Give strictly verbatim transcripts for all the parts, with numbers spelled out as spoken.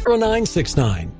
nine six nine.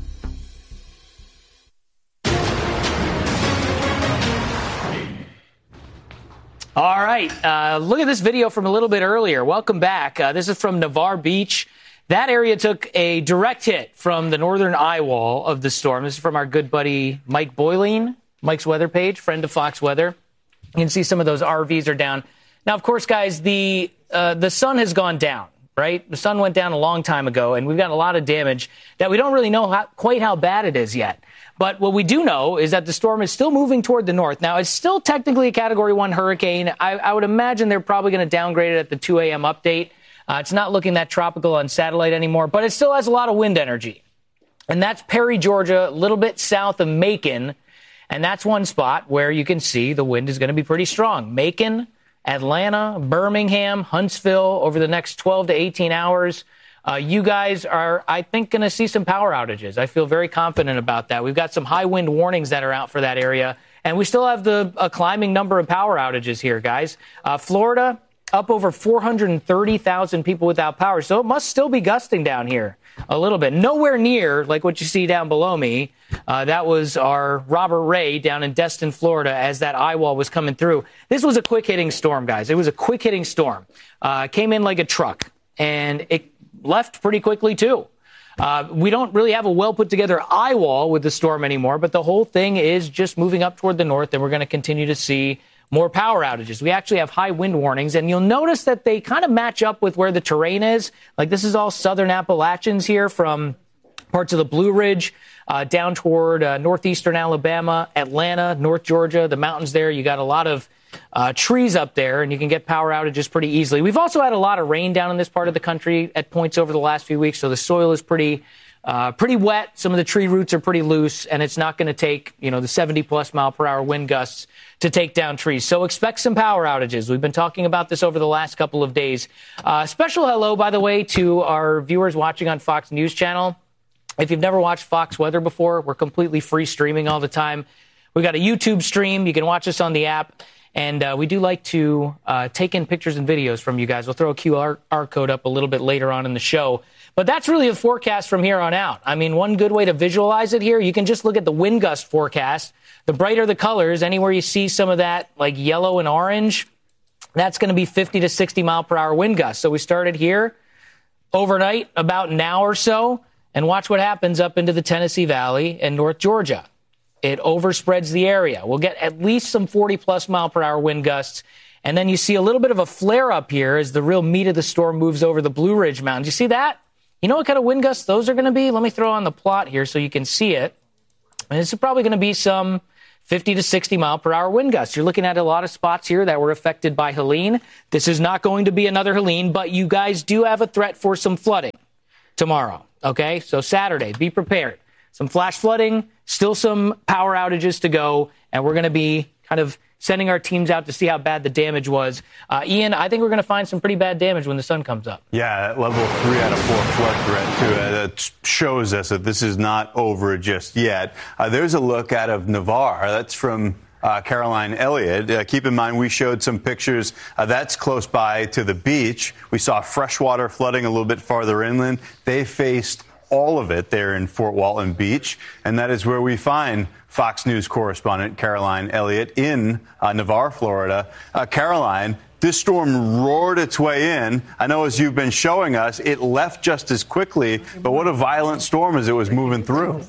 All right, uh, look at this video from a little bit earlier. Welcome back. Uh, this is from Navarre Beach. That area took a direct hit from the northern eye wall of the storm. This is from our good buddy Mike Boyleen, Mike's weather page, friend of Fox Weather. You can see some of those R Vs are down. Now, of course, guys, the uh, the sun has gone down, right? The sun went down a long time ago, and we've got a lot of damage that we don't really know how, quite how bad it is yet. But what we do know is that the storm is still moving toward the north. Now, it's still technically a Category one hurricane. I, I would imagine they're probably going to downgrade it at the two a.m. update. Uh, it's not looking that tropical on satellite anymore, but it still has a lot of wind energy. And that's Perry, Georgia, a little bit south of Macon. And that's one spot where you can see the wind is going to be pretty strong. Macon, Atlanta, Birmingham, Huntsville over the next twelve to eighteen hours. Uh, you guys are, I think, going to see some power outages. I feel very confident about that. We've got some high wind warnings that are out for that area. And we still have the a climbing number of power outages here, guys. Uh, Florida, up over four hundred thirty thousand people without power. So it must still be gusting down here a little bit. Nowhere near like what you see down below me. Uh, that was our Robert Ray down in Destin, Florida, as that eye wall was coming through. This was a quick-hitting storm, guys. It was a quick-hitting storm. Uh, came in like a truck, and it left pretty quickly, too. Uh, we don't really have a well-put-together eye wall with the storm anymore, but the whole thing is just moving up toward the north, and we're going to continue to see more power outages. We actually have high wind warnings, and you'll notice that they kind of match up with where the terrain is. Like, this is all southern Appalachians here from parts of the Blue Ridge uh, down toward uh, northeastern Alabama, Atlanta, North Georgia, the mountains there. You got a lot of uh, trees up there, and you can get power outages pretty easily. We've also had a lot of rain down in this part of the country at points over the last few weeks, so the soil is pretty Uh, pretty wet. Some of the tree roots are pretty loose, and it's not going to take, you know, the seventy plus mile per hour wind gusts to take down trees. So expect some power outages. We've been talking about this over the last couple of days. Uh, special hello, by the way, to our viewers watching on Fox News Channel. If you've never watched Fox Weather before, we're completely free streaming all the time. We've got a YouTube stream. You can watch us on the app. And uh, we do like to uh, take in pictures and videos from you guys. We'll throw a Q R code up a little bit later on in the show. But that's really the forecast from here on out. I mean, one good way to visualize it here, you can just look at the wind gust forecast. The brighter the colors, anywhere you see some of that like yellow and orange, that's going to be fifty to sixty mile per hour wind gusts. So we started here overnight, about an hour or so, and watch what happens up into the Tennessee Valley and North Georgia. It overspreads the area. We'll get at least some forty plus mile per hour wind gusts. And then you see a little bit of a flare up here as the real meat of the storm moves over the Blue Ridge Mountains. You see that? You know what kind of wind gusts those are going to be? Let me throw on the plot here so you can see it. And this is probably going to be some fifty to sixty mile per hour wind gusts. You're looking at a lot of spots here that were affected by Helene. This is not going to be another Helene, but you guys do have a threat for some flooding tomorrow. Okay, so Saturday, be prepared. Some flash flooding, still some power outages to go, and we're going to be kind of sending our teams out to see how bad the damage was. Uh, Ian, I think we're going to find some pretty bad damage when the sun comes up. Yeah, level three out of four flood threat, too. Uh, that shows us that this is not over just yet. Uh, there's a look out of Navarre. That's from uh, Caroline Elliott. Uh, keep in mind, we showed some pictures. Uh, that's close by to the beach. We saw freshwater flooding a little bit farther inland. They faced all of it there in Fort Walton Beach, and that is where we find Fox News correspondent Caroline Elliott in uh, Navarre, Florida. Uh, Caroline, this storm roared its way in. I know as you've been showing us, it left just as quickly, but what a violent storm as it was moving through.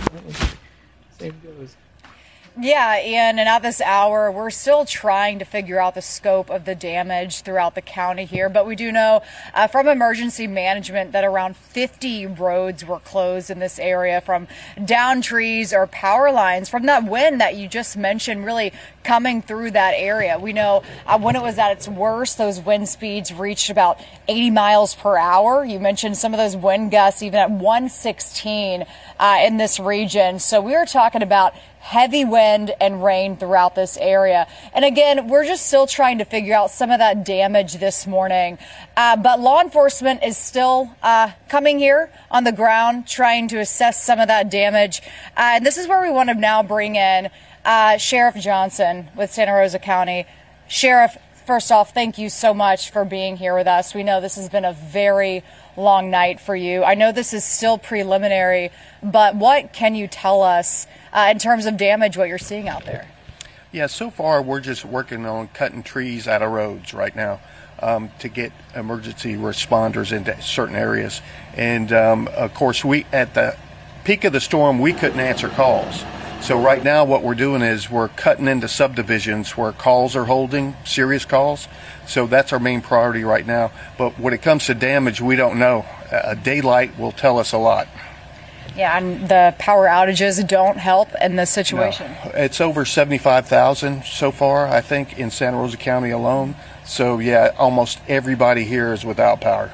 Yeah, Ian, and at this hour, we're still trying to figure out the scope of the damage throughout the county here. But we do know uh, from emergency management that around fifty roads were closed in this area from down trees or power lines from that wind that you just mentioned really coming through that area. We know uh, when it was at its worst, those wind speeds reached about eighty miles per hour. You mentioned some of those wind gusts even at one sixteen uh, in this region. So we were talking about heavy wind and rain throughout this area. And again, we're just still trying to figure out some of that damage this morning. Uh, but law enforcement is still uh, coming here on the ground, trying to assess some of that damage. Uh, and this is where we want to now bring in uh, Sheriff Johnson with Santa Rosa County. Sheriff, first off, thank you so much for being here with us. We know this has been a very long night for you. I know this is still preliminary, but what can you tell us uh, in terms of damage, what you're seeing out there? Yeah, so far we're just working on cutting trees out of roads right now um, to get emergency responders into certain areas. And um, of course, we at the peak of the storm, we couldn't answer calls. So right now what we're doing is we're cutting into subdivisions where calls are holding, serious calls. So that's our main priority right now. But when it comes to damage, we don't know. Uh, daylight will tell us a lot. Yeah, and the power outages don't help in this situation. No. It's over seventy-five thousand so far, I think, in Santa Rosa County alone. So, yeah, almost everybody here is without power.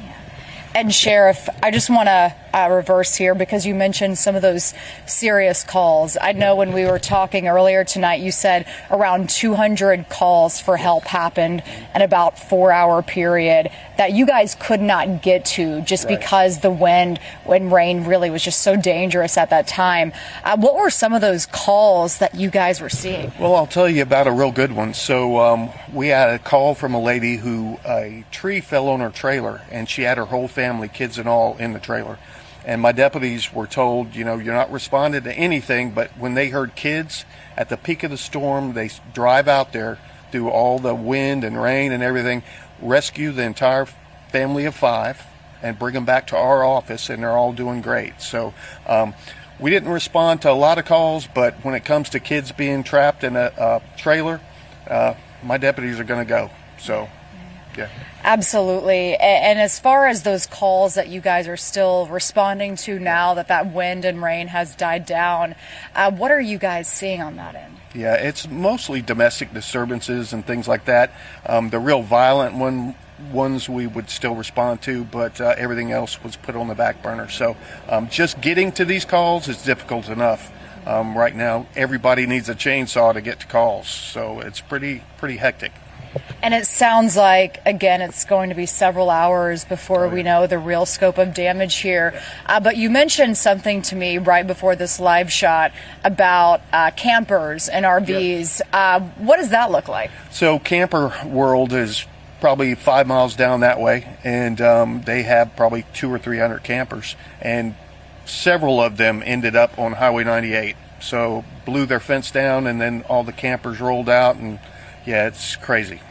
And Sheriff, I just want to uh, reverse here because you mentioned some of those serious calls. I know when we were talking earlier tonight, you said around two hundred calls for help happened in about four hour period that you guys could not get to just right. because the wind and rain really was just so dangerous at that time. Uh, what were some of those calls that you guys were seeing? Well, I'll tell you about a real good one. So um, we had a call from a lady who a tree fell on her trailer and she had her whole family, kids and all, in the trailer. And my deputies were told, you know, you're not responding to anything, but when they heard kids at the peak of the storm, they drive out there through all the wind and rain and everything, rescue the entire family of five and bring them back to our office, and they're all doing great. So um, we didn't respond to a lot of calls, but when it comes to kids being trapped in a, a trailer, uh, my deputies are going to go. So, yeah. Absolutely. And as far as those calls that you guys are still responding to now that that wind and rain has died down, uh, what are you guys seeing on that end? Yeah, it's mostly domestic disturbances and things like that. Um, the real violent one ones we would still respond to, but uh, everything else was put on the back burner. So um, just getting to these calls is difficult enough. Um, right now, everybody needs a chainsaw to get to calls, so it's pretty pretty hectic. And it sounds like, again, it's going to be several hours before we know the real scope of damage here. Uh, but you mentioned something to me right before this live shot about uh, campers and R Vs. Yeah. Uh, what does that look like? So Camper World is probably five miles down that way, and um, they have probably two or three hundred campers, and several of them ended up on Highway ninety-eight. So blew their fence down, and then all the campers rolled out, and yeah, it's crazy.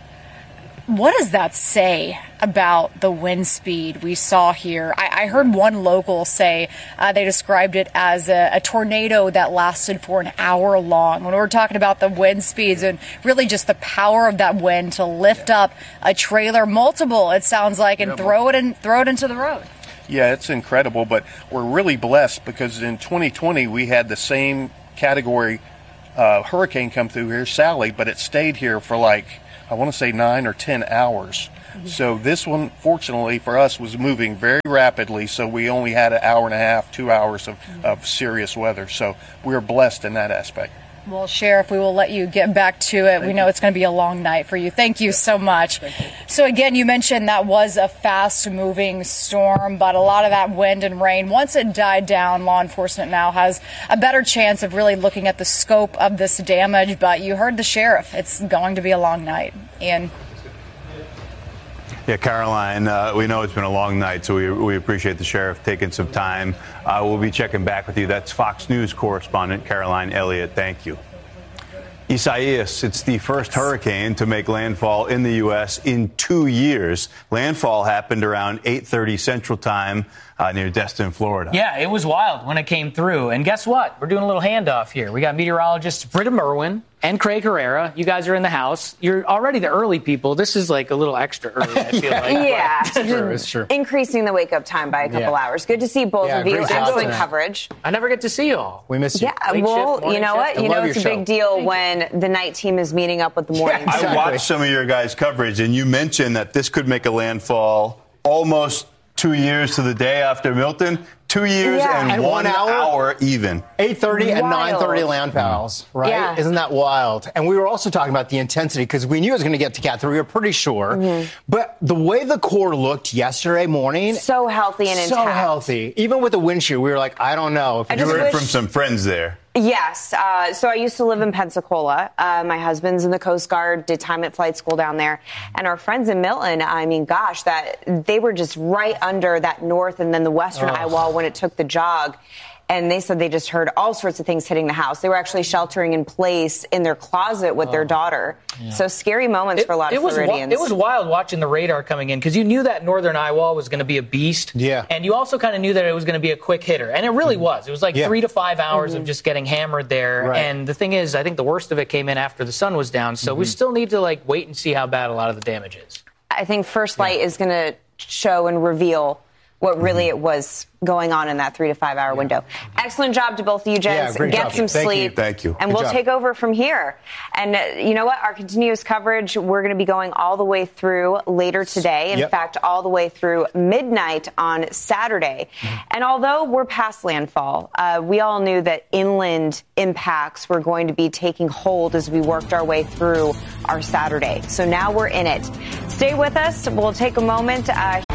What does that say about the wind speed we saw here? I, I heard one local say uh, they described it as a, a tornado that lasted for an hour long. When we're talking about the wind speeds and really just the power of that wind to lift up a trailer, multiple, it sounds like, and throw it in, throw it into the road. Yeah, it's incredible, but we're really blessed because in twenty twenty we had the same category uh, hurricane come through here, Sally, but it stayed here for like, I want to say nine or ten hours. Mm-hmm. So this one, fortunately for us, was moving very rapidly, so we only had an hour and a half, two hours of, mm-hmm. of serious weather. So we were blessed in that aspect. Well, Sheriff, we will let you get back to it. Thank we know you. It's going to be a long night for you. Thank you so much. You. So, again, you mentioned that was a fast-moving storm, but a lot of that wind and rain, once it died down, law enforcement now has a better chance of really looking at the scope of this damage. But you heard the Sheriff. It's going to be a long night. Ian. Yeah, Caroline, uh, we know it's been a long night, so we, we appreciate the Sheriff taking some time. Uh, we'll be checking back with you. That's Fox News correspondent Caroline Elliott. Thank you. Isaias, it's the first hurricane to make landfall in the U S in two years. Landfall happened around eight thirty Central Time uh, near Destin, Florida. Yeah, it was wild when it came through. And guess what? We're doing a little handoff here. We got meteorologists Britta Merwin and Craig Herrera. You guys are in the house. You're already the early people. This is like a little extra early, I feel like. Yeah. It's true, it's true. Increasing the wake-up time by a couple yeah. hours. Good to see both yeah, of you. Excellent coverage. I never get to see you all. We miss you. Yeah, Late well, shift, you know what? I you know it's a show. big deal Thank when you. the night team is meeting up with the morning. Yeah, exactly. I watched some of your guys' coverage, and you mentioned that this could make a landfall almost two years to the day after Milton. Two years Yeah. and, And one, one hour? hour even. eight thirty and Wild. nine thirty land pals, right? Yeah. Isn't that wild? And we were also talking about the intensity because we knew it was going to get to Cat three. We were pretty sure. Mm-hmm. But the way the core looked yesterday morning. So healthy and so intact. healthy. Even with the wind shear, we were like, I don't know. If I you just were wish- From some friends there. Yes. Uh, so I used to live in Pensacola. Uh, my husband's in the Coast Guard, did time at flight school down there. And our friends in Milton, I mean, gosh, that they were just right under that north and then the western Oh. eye wall when it took the jog. And they said they just heard all sorts of things hitting the house. They were actually sheltering in place in their closet with oh. their daughter. Yeah. So scary moments it, for a lot it of was Floridians. It was wild watching the radar coming in because you knew that northern eye wall was going to be a beast. Yeah. And you also kind of knew that it was going to be a quick hitter. And it really mm-hmm. was. It was like yeah. three to five hours mm-hmm. of just getting hammered there. Right. And the thing is, I think the worst of it came in after the sun was down. So mm-hmm. we still need to like wait and see how bad a lot of the damage is. I think First Light yeah. is going to show and reveal what really mm-hmm. it was going on in that three to five hour yeah. window. Excellent job to both of you, gents. Yeah, Get job. some Thank sleep. You. Thank you. And Good we'll job. take over from here. And uh, you know what? Our continuous coverage, we're going to be going all the way through later today. In yep. fact, all the way through midnight on Saturday. Mm-hmm. And although we're past landfall, uh, we all knew that inland impacts were going to be taking hold as we worked our way through our Saturday. So now we're in it. Stay with us. We'll take a moment uh,